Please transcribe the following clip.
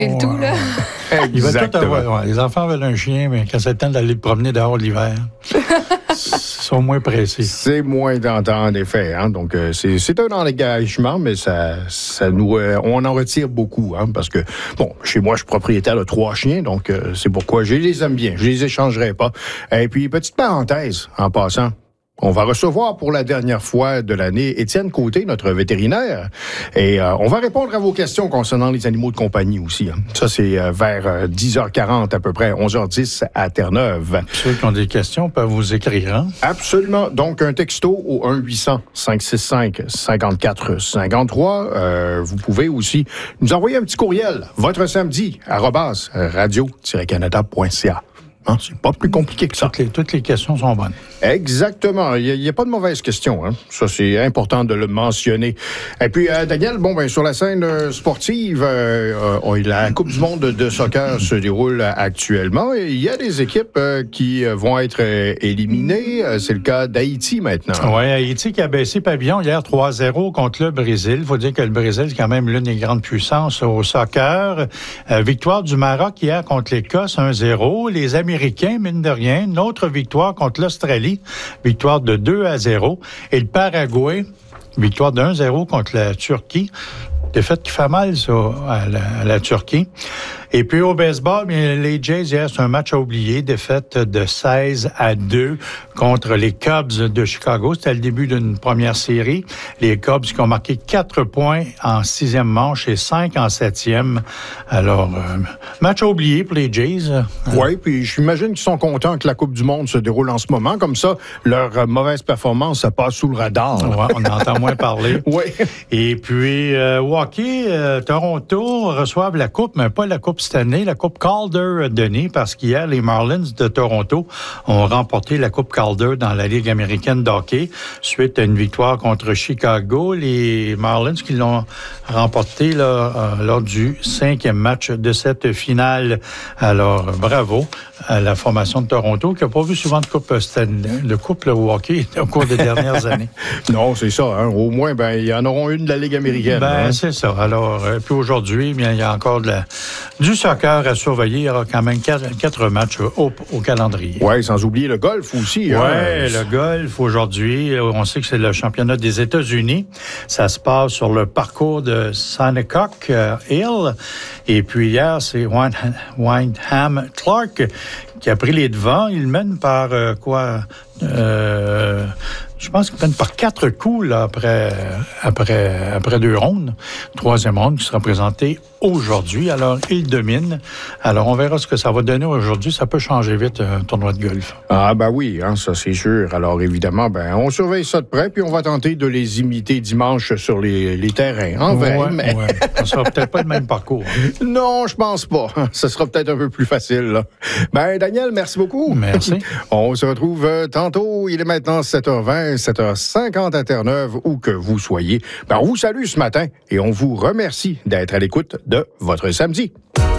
Et le tout, là. Il va tout avoir. Les enfants veulent un chien, mais quand c'est le temps d'aller le promener dehors l'hiver, ils sont moins pressés. C'est moins tentant, en effet. Hein? Donc, c'est un engagement, mais ça nous, on en retire beaucoup. Hein? Parce que, bon, chez moi, je suis propriétaire de 3 chiens, donc c'est pourquoi je les aime bien. Je les échangerai pas. Et puis, petite parenthèse, en passant. On va recevoir pour la dernière fois de l'année Étienne Côté, notre vétérinaire. Et on va répondre à vos questions concernant les animaux de compagnie aussi. Hein. Ça, c'est vers 10h40 à peu près, 11h10 à Terre-Neuve. Ceux qui ont des questions peuvent vous écrire. Hein? Absolument. Donc, un texto au 1-800-565-5453. Vous pouvez aussi nous envoyer un petit courriel. Votre samedi, @radio-canada.ca. Hein, c'est pas plus compliqué que ça. Toutes les questions sont bonnes. Exactement. Il n'y a pas de mauvaise question. Hein. Ça, c'est important de le mentionner. Et puis, Daniel, sur la scène sportive, la Coupe du monde de soccer se déroule actuellement. Et il y a des équipes qui vont être éliminées. C'est le cas d'Haïti maintenant. Oui, Haïti qui a baissé pavillon hier 3-0 contre le Brésil. Il faut dire que le Brésil, c'est quand même l'une des grandes puissances au soccer. Victoire du Maroc hier contre l'Écosse, 1-0. Les Américains, mine de rien, une autre victoire contre l'Australie, victoire de 2-0. Et le Paraguay, victoire de 1-0 contre la Turquie. Défaite qui fait mal, ça, à la Turquie. Et puis au baseball, les Jays, hier, c'est un match à oublier. Défaite de 16-2 contre les Cubs de Chicago. C'était le début d'une première série. Les Cubs qui ont marqué 4 points en 6e manche et 5 en 7e. Alors, match à oublier pour les Jays. Oui, puis j'imagine qu'ils sont contents que la Coupe du monde se déroule en ce moment. Comme ça, leur mauvaise performance, ça passe sous le radar. Ouais, on entend moins parler. Oui. Et puis, hockey, Toronto reçoivent la Coupe, mais pas la Coupe cette année, la Coupe Calder Denis, parce qu'hier, les Marlins de Toronto ont remporté la Coupe Calder dans la Ligue américaine de hockey, suite à une victoire contre Chicago. Les Marlins qui l'ont remporté lors du 5e match de cette finale. Alors, bravo à la formation de Toronto, qui n'a pas vu souvent de Coupe au hockey au cours des dernières années. Non, c'est ça. Hein. Au moins, il y en auront une de la Ligue américaine. Hein. C'est ça. Alors, puis aujourd'hui, il y a encore du soccer à surveiller. Il y aura quand même 4 matchs au calendrier. Oui, sans oublier le golf aussi. Oui, le golf aujourd'hui. On sait que c'est le championnat des États-Unis. Ça se passe sur le parcours de Shinnecock Hill. Et puis hier, c'est Wyndham Clark qui a pris les devants. Il mène par je pense qu'il mène par 4 coups là, après 2 rondes. 3e ronde qui sera présentée aujourd'hui. Alors, il domine. Alors, on verra ce que ça va donner aujourd'hui. Ça peut changer vite, un tournoi de golf. Ah, oui, hein, ça, c'est sûr. Alors, évidemment, on surveille ça de près, puis on va tenter de les imiter dimanche sur les terrains. En vrai, mais... Ouais. Ça sera peut-être pas le même parcours. Hein. Non, je pense pas. Ça sera peut-être un peu plus facile. Là. Daniel, merci beaucoup. Merci. On se retrouve tantôt. Il est maintenant 7h20, 7h50 à Terre-Neuve, où que vous soyez. On vous salue ce matin et on vous remercie d'être à l'écoute de votre samedi.